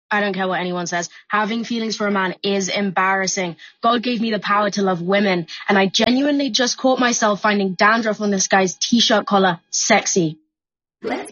I don't care what anyone says. Having feelings for a man is embarrassing. God gave me the power to love women, and I genuinely just caught myself finding dandruff on this guy's t-shirt collar sexy.